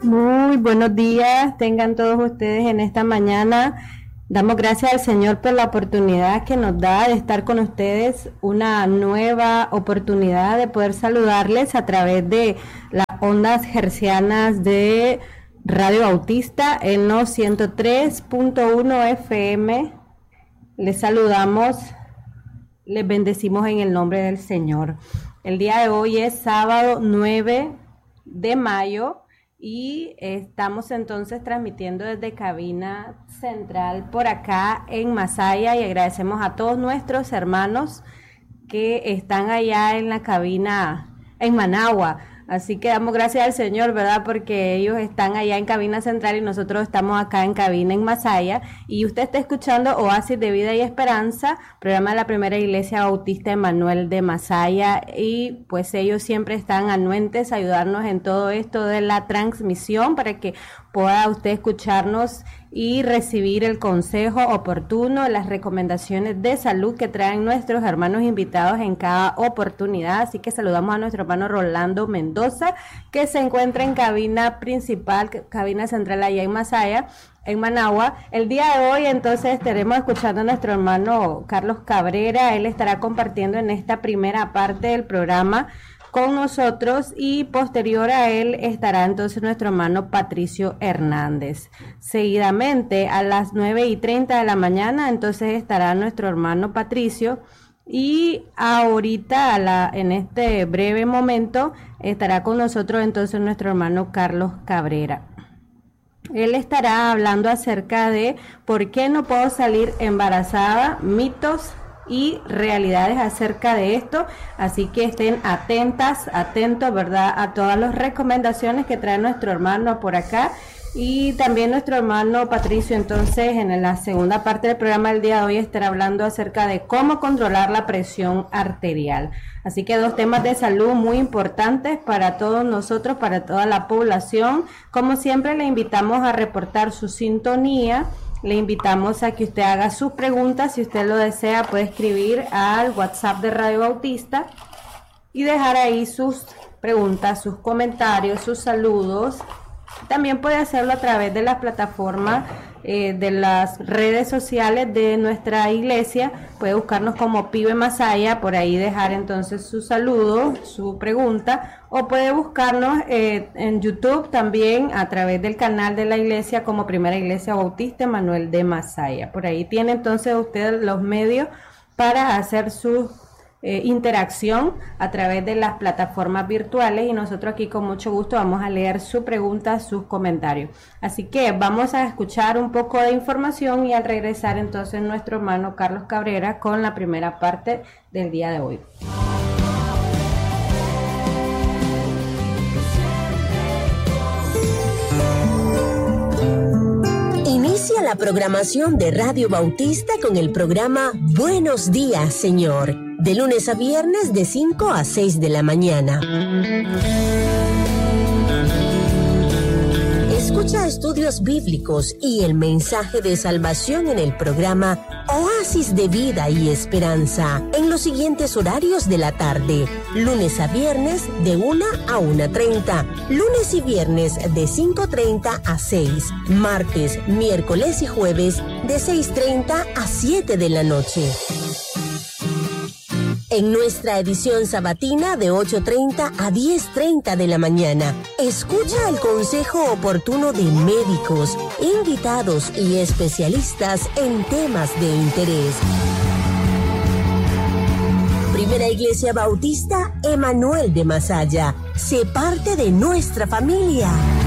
Muy buenos días, tengan todos ustedes en esta mañana. Damos gracias al Señor por la oportunidad que nos da de estar con ustedes, una nueva oportunidad de poder saludarles a través de las ondas hercianas de Radio Bautista en los 103.1 FM. Les saludamos, les bendecimos en el nombre del Señor. El día de hoy es sábado 9 de mayo. Y estamos entonces transmitiendo desde cabina central por acá en Masaya y agradecemos a todos nuestros hermanos que están allá en la cabina en Managua. Así que damos gracias al Señor, ¿verdad? Porque ellos están allá en cabina central y nosotros estamos acá en cabina en Masaya. Y usted está escuchando Oasis de Vida y Esperanza, programa de la Primera Iglesia Bautista Emanuel de Masaya. Y pues ellos siempre están anuentes a ayudarnos en todo esto de la transmisión para que pueda usted escucharnos y recibir el consejo oportuno, las recomendaciones de salud que traen nuestros hermanos invitados en cada oportunidad. Así que saludamos a nuestro hermano Rolando Mendoza, que se encuentra en cabina principal, cabina central allá en Masaya, en Managua. El día de hoy entonces estaremos escuchando a nuestro hermano Carlos Cabrera. Él estará compartiendo en esta primera parte del programa con nosotros y posterior a él estará entonces nuestro hermano Patricio Hernández. Seguidamente a las 9:30 de la mañana entonces estará nuestro hermano Patricio y ahorita en este breve momento estará con nosotros entonces nuestro hermano Carlos Cabrera. Él estará hablando acerca de por qué no puedo salir embarazada, mitos y realidades acerca de esto, así que estén atentos, ¿verdad?, a todas las recomendaciones que trae nuestro hermano por acá y también nuestro hermano Patricio. Entonces, en la segunda parte del programa del día de hoy estará hablando acerca de cómo controlar la presión arterial. Así que dos temas de salud muy importantes para todos nosotros, para toda la población. Como siempre, le invitamos a reportar su sintonía. Le invitamos a que usted haga sus preguntas. Si usted lo desea, puede escribir al WhatsApp de Radio Bautista y dejar ahí sus preguntas, sus comentarios, sus saludos. También puede hacerlo a través de las plataformas de las redes sociales de nuestra iglesia. Puede buscarnos como Pibe Masaya, por ahí dejar entonces su saludo, su pregunta, o puede buscarnos en YouTube también a través del canal de la iglesia como Primera Iglesia Bautista Emanuel de Masaya. Por ahí tiene entonces usted los medios para hacer su interacción a través de las plataformas virtuales y nosotros aquí con mucho gusto vamos a leer su pregunta, sus comentarios. Así que vamos a escuchar un poco de información y al regresar entonces nuestro hermano Carlos Cabrera con la primera parte del día de hoy. Inicia la programación de Radio Bautista con el programa Buenos Días, Señor, de lunes a viernes de 5 a 6 de la mañana. Escucha estudios bíblicos y el mensaje de salvación en el programa Oasis de Vida y Esperanza en los siguientes horarios de la tarde: lunes a viernes de 1 a 1:30, lunes y viernes de 5:30 a 6, martes, miércoles y jueves de 6:30 a 7 de la noche. En nuestra edición sabatina de 8:30 a 10:30 de la mañana, escucha el consejo oportuno de médicos, invitados y especialistas en temas de interés. Primera Iglesia Bautista Emanuel de Masaya, sé parte de nuestra familia.